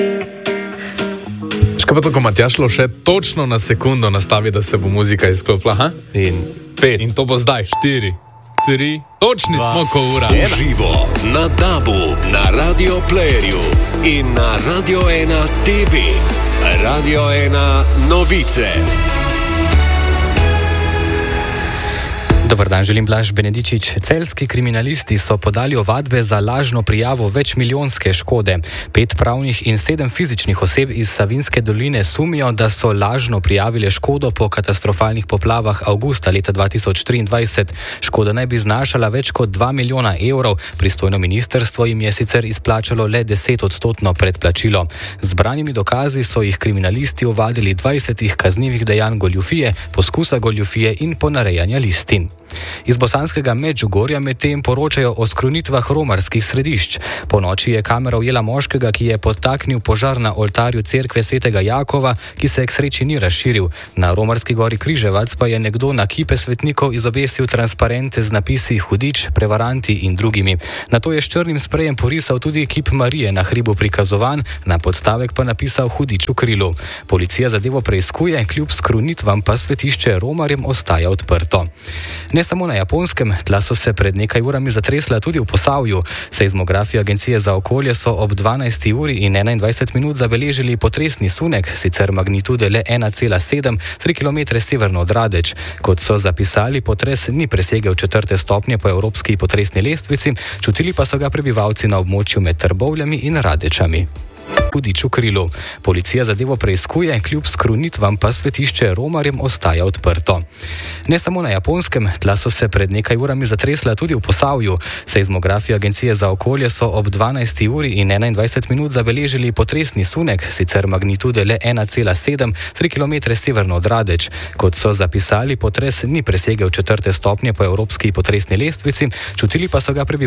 Kaj pa to, ko Matjaž Lovše točno na sekundo nastavi, da se bo muzika izklopila? In 5. In to bo zdaj 4, 3, točni 2. Smo ko ura. Živo na DAB-u, na Radio Playerju in na Radio 1 TV. Radio 1 novice. Dobar dan, želim Blaž Benedičič. Celjski kriminalisti so podali ovadbe za lažno prijavo večmilijonske škode. 5 pravnih in 7 fizičnih oseb iz Savinjske doline sumijo, da so lažno prijavile škodo po katastrofalnih poplavah avgusta leta 2023. Škoda naj bi znašala več kot 2 milijona evrov. Pristojno ministrstvo jim je sicer izplačalo le 10% predplačilo. Z zbranimi dokazi so jih kriminalisti ovadili 20 kaznivih dejanj goljufije, poskusa goljufije in ponarejanja listin. Iz bosanskega Medžugorja medtem poročajo o skrunitvah romarskih središč. Po noči je kamera ujela moškega, ki je podtaknil požar na oltarju cerkve svetega Jakova, ki se k sreči ni razširil. Na romarski gori Križevac pa je nekdo na kipe svetnikov izobesil transparente z napisi Hudič, prevaranti in drugimi. Nato je s črnim sprejem porisal tudi kip Marije na hribu prikazovan, na podstavek pa napisal Hudič v krilu. Policija zadevo preiskuje, kljub skrunitvam pa svetišče Romarjem ostaja odprto. Ne samo na Japonskem, tla so se pred nekaj urami zatresla tudi v Posavju. Seizmografi Agencije za okolje so ob 12. uri in 21 minut zabeležili potresni sunek, sicer magnitude le 1,7, 3 km severno od Radeč. Kot so zapisali, potres ni presegel 4. stopnje po evropski potresni lestvici, čutili pa so ga prebivalci na območju med Trbovljami in Radečami. Hudič v krilu. Policija zadevo preiskuje, kljub skrunitvam pa svetišče Romarjem ostaja odprto. Ne samo na Japonskem, tla so se pred nekaj urami zatresla tudi v Posavju. Seizmografi Agencije za okolje so ob 12. uri in 21 minut zabeležili potresni sunek, sicer magnitude le 1,7, 3 km severno od Radeč. Kot so zapisali, potres ni presegel 4. stopnje po evropski potresni lestvici, čutili pa so ga prebivalci